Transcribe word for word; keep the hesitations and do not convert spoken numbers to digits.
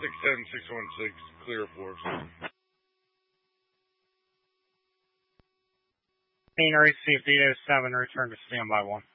six ten, six one six, clear force. Main received eight oh seven, return to standby one.